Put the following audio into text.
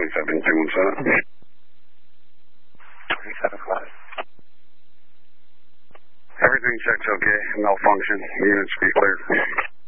2717. 27 Everything checks okay. Malfunction. Units be cleared.